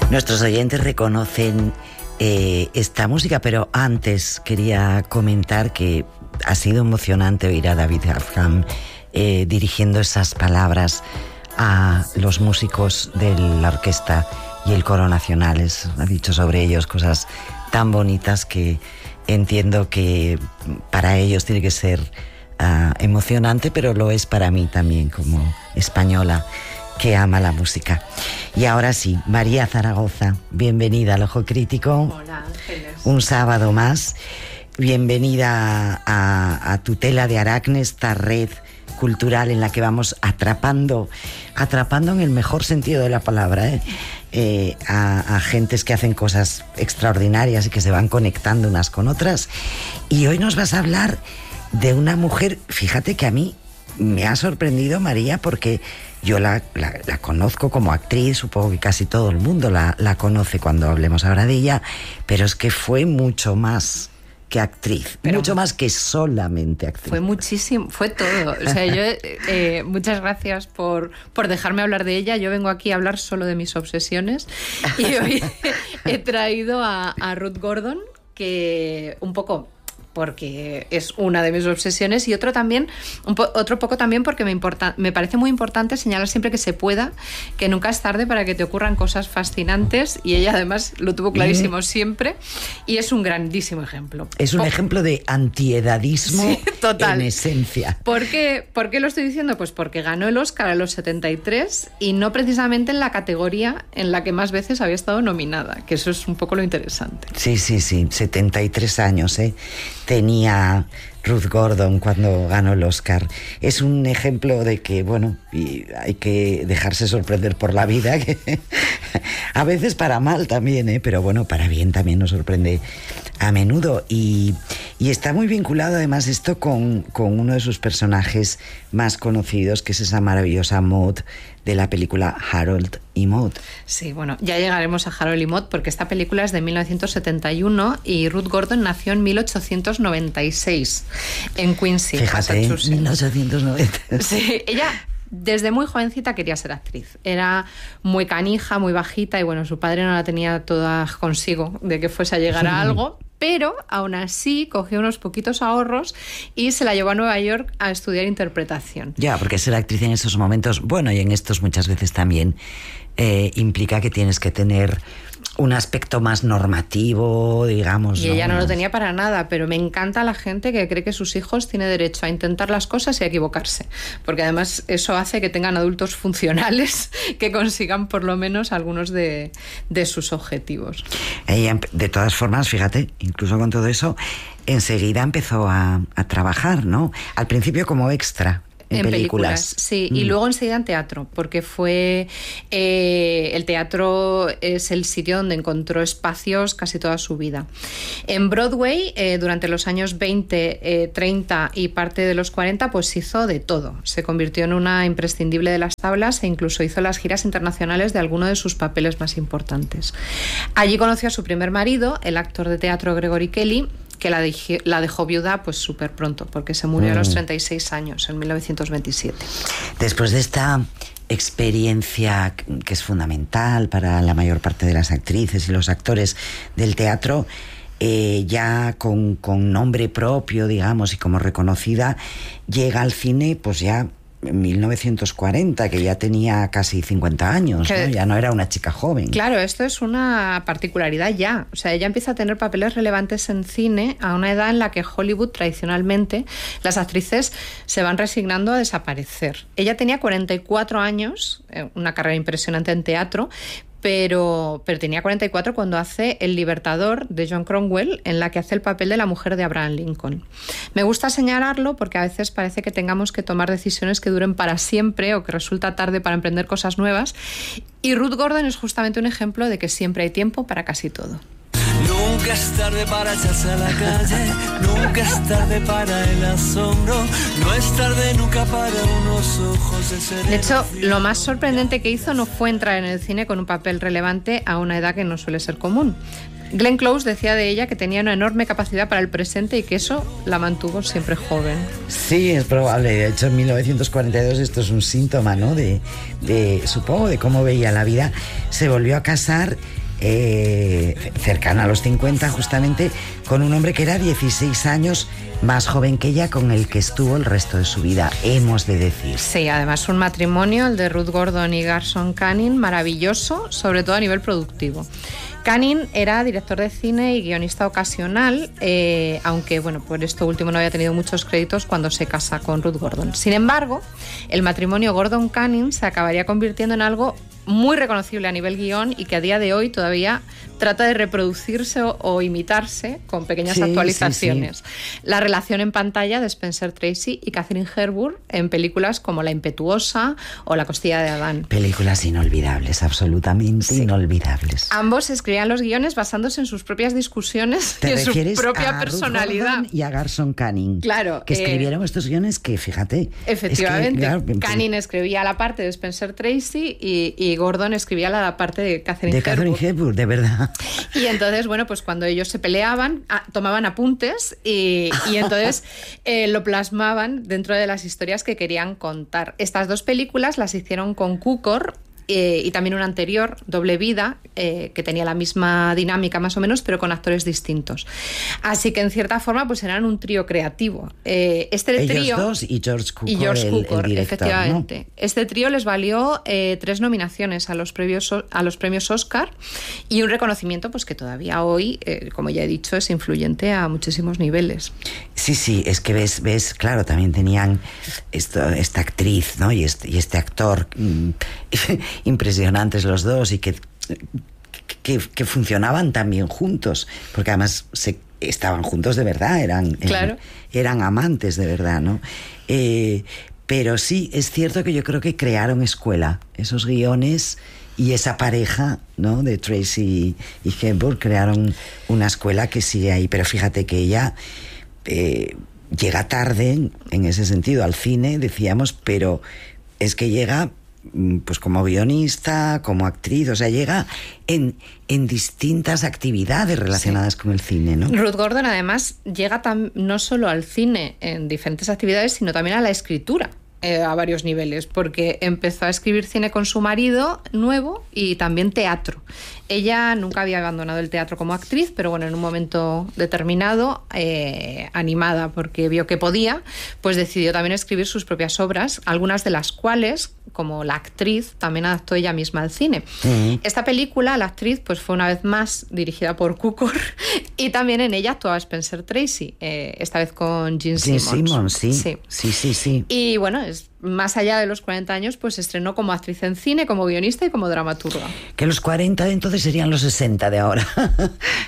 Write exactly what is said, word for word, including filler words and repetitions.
Nuestros oyentes reconocen eh, esta música, pero antes quería comentar que ha sido emocionante oír a David Arkham eh, dirigiendo esas palabras a los músicos de la orquesta y el coro nacionales. Ha dicho sobre ellos cosas tan bonitas que entiendo que para ellos tiene que ser uh, emocionante, pero lo es para mí también como española que ama la música. Y ahora sí, María Zaragoza, bienvenida al Ojo Crítico. Hola, Ángeles. Un sábado más. Bienvenida a, a Tutela de Aracne, esta red cultural en la que vamos atrapando, atrapando en el mejor sentido de la palabra, ¿eh? Eh, a, a gentes que hacen cosas extraordinarias y que se van conectando unas con otras. Y hoy nos vas a hablar de una mujer, fíjate que a mí me ha sorprendido, María, porque yo la, la, la conozco como actriz, supongo que casi todo el mundo la, la conoce cuando hablemos ahora de ella, pero es que fue mucho más que actriz, pero mucho más que solamente actriz. Fue muchísimo, fue todo. O sea, yo, eh, muchas gracias por, por dejarme hablar de ella. Yo vengo aquí a hablar solo de mis obsesiones y hoy he traído a, a Ruth Gordon, que un poco porque es una de mis obsesiones, y otro también, un po- otro poco también porque me importa, me parece muy importante señalar siempre que se pueda que nunca es tarde para que te ocurran cosas fascinantes, y ella además lo tuvo clarísimo mm. siempre, y es un grandísimo ejemplo. Es un o- ejemplo de antiedadismo, sí, total, en esencia. ¿Por qué, ¿Por qué lo estoy diciendo? Pues porque ganó el Oscar a los setenta y tres y no precisamente en la categoría en la que más veces había estado nominada, que eso es un poco lo interesante. Sí, sí, sí, setenta y tres años, ¿eh? Tenía Ruth Gordon cuando ganó el Oscar. Es un ejemplo de que, bueno, y hay que dejarse sorprender por la vida, que a veces para mal también, ¿eh? Pero bueno, para bien también nos sorprende a menudo. Y, y está muy vinculado además esto con, con uno de sus personajes más conocidos, que es esa maravillosa Maud de la película Harold y Maude. Sí, bueno, ya llegaremos a Harold y Maude porque esta película es de mil novecientos setenta y uno y Ruth Gordon nació en mil ochocientos noventa y seis en Quincy, Fíjate, Massachusetts. mil ochocientos noventa. Sí, ella desde muy jovencita quería ser actriz. Era muy canija, muy bajita, y bueno, su padre no la tenía toda consigo de que fuese a llegar a algo, pero aún así cogió unos poquitos ahorros y se la llevó a Nueva York a estudiar interpretación. Ya, porque ser actriz en estos momentos, bueno, y en estos muchas veces también, eh, implica que tienes que tener un aspecto más normativo, digamos. Y ella no ¿no? lo tenía para nada, pero me encanta la gente que cree que sus hijos tienen derecho a intentar las cosas y a equivocarse, porque además eso hace que tengan adultos funcionales que consigan por lo menos algunos de, de sus objetivos. Ella, de todas formas, fíjate, incluso con todo eso, enseguida empezó a, a trabajar, ¿no? Al principio como extra. En, en películas. películas, sí, mm. y luego enseguida en teatro, porque fue eh, el teatro es el sitio donde encontró espacios casi toda su vida. En Broadway, eh, durante los años veinte, eh, treinta y parte de los cuarenta, pues hizo de todo. Se convirtió en una imprescindible de las tablas e incluso hizo las giras internacionales de algunos de sus papeles más importantes. Allí conoció a su primer marido, el actor de teatro Gregory Kelly, que la, dejó, la dejó viuda pues súper pronto, porque se murió mm. a los treinta y seis años, en mil novecientos veintisiete. Después de esta experiencia que es fundamental para la mayor parte de las actrices y los actores del teatro, eh, ya con, con nombre propio, digamos, y como reconocida, llega al cine pues ya en mil novecientos cuarenta, que ya tenía casi cincuenta años, que, ¿no? Ya no era una chica joven. Claro, esto es una particularidad ya. O sea, ella empieza a tener papeles relevantes en cine a una edad en la que Hollywood, tradicionalmente, las actrices se van resignando a desaparecer. Ella tenía cuarenta y cuatro años, una carrera impresionante en teatro, Pero, pero tenía cuarenta y cuatro cuando hace El Libertador de John Cromwell, en la que hace el papel de la mujer de Abraham Lincoln. Me gusta señalarlo porque a veces parece que tengamos que tomar decisiones que duren para siempre o que resulta tarde para emprender cosas nuevas, y Ruth Gordon es justamente un ejemplo de que siempre hay tiempo para casi todo. Nunca es tarde para echarse a la calle, nunca es tarde para el asombro, no es tarde nunca para unos ojos de sereno. De hecho, lo más sorprendente que hizo no fue entrar en el cine con un papel relevante a una edad que no suele ser común. Glenn Close decía de ella que tenía una enorme capacidad para el presente y que eso la mantuvo siempre joven. Sí, es probable. De hecho, en mil novecientos cuarenta y dos esto es un síntoma, ¿no? De, de, supongo, de cómo veía la vida. Se volvió a casar eh, cercana a los cincuenta, justamente, con un hombre que era dieciséis años más joven que ella, con el que estuvo el resto de su vida, hemos de decir. Sí, además un matrimonio, el de Ruth Gordon y Garson Kanin, maravilloso, sobre todo a nivel productivo. Kanin era director de cine y guionista ocasional, eh, aunque bueno, por esto último no había tenido muchos créditos cuando se casa con Ruth Gordon. Sin embargo, el matrimonio Gordon-Kanin se acabaría convirtiendo en algo muy reconocible a nivel guión y que a día de hoy todavía trata de reproducirse o, o imitarse con pequeñas sí, actualizaciones. Sí, sí. La relación en pantalla de Spencer Tracy y Katharine Hepburn en películas como La impetuosa o La costilla de Adán. Películas inolvidables, absolutamente sí. inolvidables. Ambos escribían los guiones basándose en sus propias discusiones y en su propia a personalidad. Ruth Gordon y a Garson Kanin. Claro. Que escribieron eh, estos guiones que, fíjate... Efectivamente. Es que, claro, Kanin escribía la parte de Spencer Tracy y, y Gordon escribía la parte de Katharine Hepburn. De Katharine Hepburn, de verdad. Y entonces, bueno, pues cuando ellos se peleaban, a, tomaban apuntes y, y entonces eh, lo plasmaban dentro de las historias que querían contar. Estas dos películas las hicieron con Cukor, Eh, y también una anterior, Doble Vida, eh, que tenía la misma dinámica más o menos, pero con actores distintos. Así que en cierta forma pues eran un trío creativo. Eh, este Ellos trío, dos y George Cukor, y George el, Cukor, el director, efectivamente. ¿No? Este trío les valió eh, tres nominaciones a los, previos, a los premios Oscar y un reconocimiento pues que todavía hoy, eh, como ya he dicho, es influyente a muchísimos niveles. Sí, sí, es que ves, ves claro, también tenían esto, esta actriz, ¿no? y, este, y este actor... Mmm, impresionantes los dos y que, que, que funcionaban tan bien juntos, porque además se, estaban juntos de verdad, eran, claro. eran, eran amantes de verdad, ¿no? Eh, pero sí, es cierto que yo creo que crearon escuela, esos guiones y esa pareja, ¿no? De Tracy y Hepburn crearon una escuela que sigue ahí, pero fíjate que ella eh, llega tarde en ese sentido al cine, decíamos, pero es que llega pues como guionista, como actriz, o sea, llega en, en distintas actividades relacionadas sí. con el cine, ¿no? Ruth Gordon además llega tam- no solo al cine en diferentes actividades, sino también a la escritura. Eh, a varios niveles, porque empezó a escribir cine con su marido nuevo y también teatro. Ella nunca había abandonado el teatro como actriz, pero bueno, en un momento determinado, eh, animada porque vio que podía, pues decidió también escribir sus propias obras, algunas de las cuales, como La actriz, también adaptó ella misma al cine. Uh-huh. Esta película, La actriz, pues fue una vez más dirigida por Cukor y también en ella actuaba Spencer Tracy, eh, esta vez con Gene Simmons. Gene Simmons, sí. sí. Sí, sí, sí. Y bueno, es, más allá de los cuarenta años, pues se estrenó como actriz en cine, como guionista y como dramaturga. Que los cuarenta de entonces serían los sesenta de ahora.